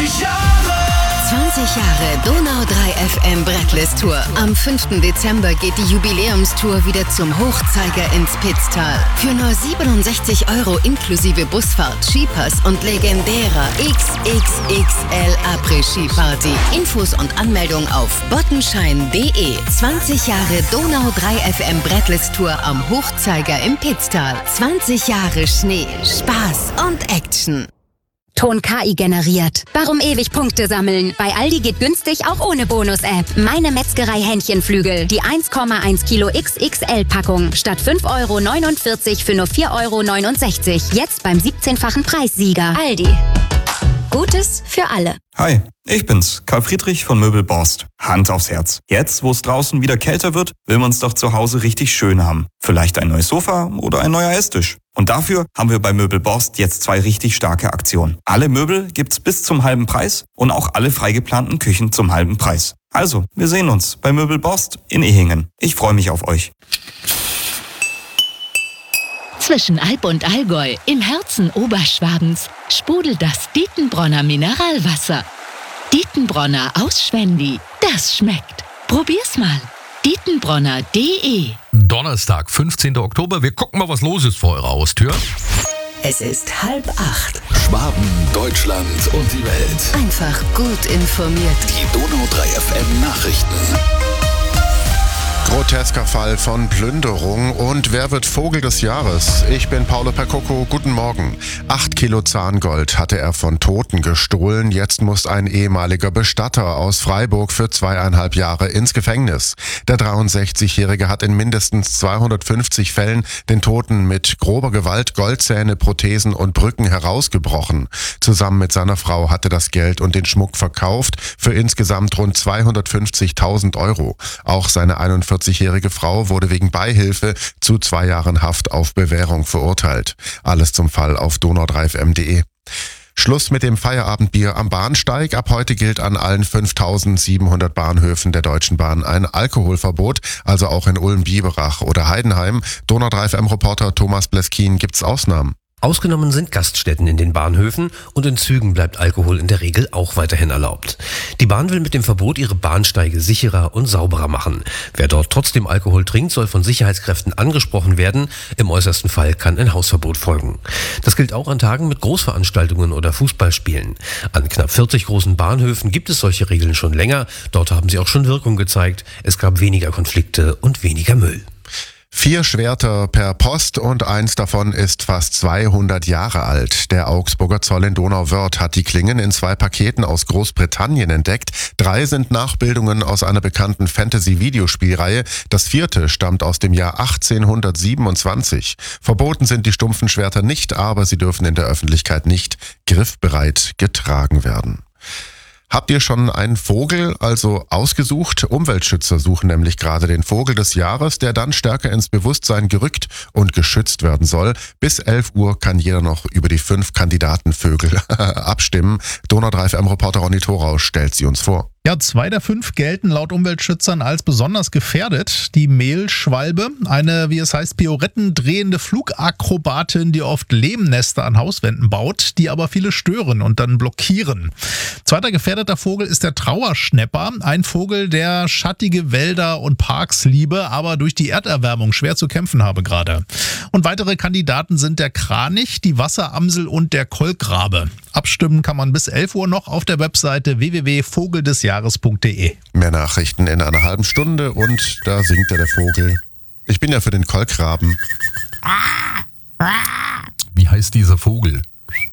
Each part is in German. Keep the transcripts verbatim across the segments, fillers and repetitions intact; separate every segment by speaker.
Speaker 1: zwanzig Jahre.
Speaker 2: zwanzig Jahre Donau drei F M Brettles Tour. Am fünften Dezember geht die Jubiläumstour wieder zum Hochzeiger ins Pitztal. Für nur siebenundsechzig Euro inklusive Busfahrt, Skipass und legendärer X X X L Après-Ski-Party. Infos und Anmeldung auf bottenschein punkt de. zwanzig Jahre Donau drei F M Brettles Tour am Hochzeiger im Pitztal. zwanzig Jahre Schnee, Spaß und Action.
Speaker 3: Ton K I generiert. Warum ewig Punkte sammeln? Bei Aldi geht günstig auch ohne Bonus-App. Meine Metzgerei Hähnchenflügel. Die eins Komma eins Kilo X X L-Packung. Statt fünf Euro neunundvierzig für nur vier Euro neunundsechzig. Jetzt beim siebzehnfachen Preissieger. Aldi. Gutes für alle.
Speaker 4: Hi, ich bin's, Karl Friedrich von Möbel Borst. Hand aufs Herz. Jetzt, wo es draußen wieder kälter wird, will man's doch zu Hause richtig schön haben. Vielleicht ein neues Sofa oder ein neuer Esstisch. Und dafür haben wir bei Möbel Borst jetzt zwei richtig starke Aktionen. Alle Möbel gibt's bis zum halben Preis und auch alle frei geplanten Küchen zum halben Preis. Also, wir sehen uns bei Möbel Borst in Ehingen. Ich freue mich auf euch.
Speaker 5: Zwischen Alp und Allgäu, im Herzen Oberschwabens, sprudelt das Dietenbronner Mineralwasser. Dietenbronner aus Schwendi, das schmeckt. Probier's mal. Dietenbronner punkt de.
Speaker 6: Donnerstag, fünfzehnten Oktober. Wir gucken mal, was los ist vor eurer Haustür.
Speaker 2: Es ist halb acht.
Speaker 1: Schwaben, Deutschland und die Welt.
Speaker 2: Einfach gut informiert.
Speaker 1: Die Donau drei F M Nachrichten.
Speaker 7: Grotesker Fall von Plünderung und wer wird Vogel des Jahres? Ich bin Paolo Percocco, guten Morgen. Acht Kilo Zahngold hatte er von Toten gestohlen. Jetzt muss ein ehemaliger Bestatter aus Freiburg für zweieinhalb Jahre ins Gefängnis. Der dreiundsechzigjährige hat in mindestens zweihundertfünfzig Fällen den Toten mit grober Gewalt Goldzähne, Prothesen und Brücken herausgebrochen. Zusammen mit seiner Frau hatte das Geld und den Schmuck verkauft für insgesamt rund zweihundertfünfzigtausend Euro. Auch seine einundvierzigjährige Frau wurde wegen Beihilfe zu zwei Jahren Haft auf Bewährung verurteilt. Alles zum Fall auf donau drei f m punkt de. Schluss mit dem Feierabendbier am Bahnsteig. Ab heute gilt an allen fünftausendsiebenhundert Bahnhöfen der Deutschen Bahn ein Alkoholverbot, also auch in Ulm, Biberach oder Heidenheim. Donau drei F M-Reporter Thomas Bleskin, gibt's Ausnahmen?
Speaker 8: Ausgenommen sind Gaststätten in den Bahnhöfen und in Zügen bleibt Alkohol in der Regel auch weiterhin erlaubt. Die Bahn will mit dem Verbot ihre Bahnsteige sicherer und sauberer machen. Wer dort trotzdem Alkohol trinkt, soll von Sicherheitskräften angesprochen werden. Im äußersten Fall kann ein Hausverbot folgen. Das gilt auch an Tagen mit Großveranstaltungen oder Fußballspielen. An knapp vierzig großen Bahnhöfen gibt es solche Regeln schon länger. Dort haben sie auch schon Wirkung gezeigt. Es gab weniger Konflikte und weniger Müll.
Speaker 7: Vier Schwerter per Post und eins davon ist fast zweihundert Jahre alt. Der Augsburger Zoll in Donauwörth hat die Klingen in zwei Paketen aus Großbritannien entdeckt. Drei sind Nachbildungen aus einer bekannten Fantasy-Videospielreihe. Das vierte stammt aus dem Jahr achtzehnhundertsiebenundzwanzig. Verboten sind die stumpfen Schwerter nicht, aber sie dürfen in der Öffentlichkeit nicht griffbereit getragen werden. Habt ihr schon einen Vogel also ausgesucht? Umweltschützer suchen nämlich gerade den Vogel des Jahres, der dann stärker ins Bewusstsein gerückt und geschützt werden soll. Bis elf Uhr kann jeder noch über die fünf Kandidatenvögel abstimmen. Donau drei F M-Reporter Ronny Thorau stellt sie uns vor.
Speaker 9: Ja, zwei der fünf gelten laut Umweltschützern als besonders gefährdet. Die Mehlschwalbe, eine, wie es heißt, pirouettendrehende Flugakrobatin, die oft Lehmnester an Hauswänden baut, die aber viele stören und dann blockieren. Zweiter gefährdeter Vogel ist der Trauerschnäpper, ein Vogel, der schattige Wälder und Parks liebe, aber durch die Erderwärmung schwer zu kämpfen habe gerade. Und weitere Kandidaten sind der Kranich, die Wasseramsel und der Kolkrabe. Abstimmen kann man bis elf Uhr noch auf der Webseite w w w punkt vogeldesjahres punkt de.
Speaker 7: Mehr Nachrichten in einer halben Stunde und da singt ja der Vogel. Ich bin ja für den Kolkraben.
Speaker 6: Wie heißt dieser Vogel?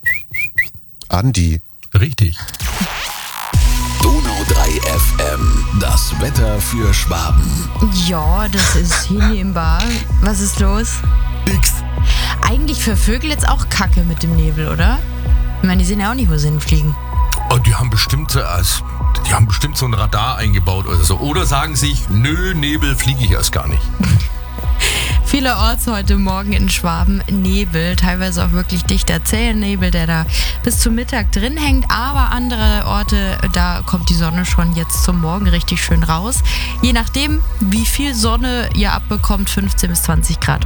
Speaker 7: Andi.
Speaker 6: Richtig.
Speaker 1: Donau drei F M, das Wetter für Schwaben.
Speaker 10: Ja, das ist hinnehmbar. Was ist los?
Speaker 1: Nix.
Speaker 10: Eigentlich für Vögel jetzt auch Kacke mit dem Nebel, oder? Ich meine, die sehen ja auch nicht, wo sie hinfliegen.
Speaker 6: Oh, die haben bestimmt, also, die haben bestimmt so ein Radar eingebaut oder so. Oder sagen sich, nö, Nebel fliege ich erst gar nicht.
Speaker 10: Vielerorts heute Morgen in Schwaben Nebel, teilweise auch wirklich dichter Zähnebel, der da bis zum Mittag drin hängt. Aber andere Orte, da kommt die Sonne schon jetzt zum Morgen richtig schön raus. Je nachdem, wie viel Sonne ihr abbekommt, fünfzehn bis zwanzig Grad.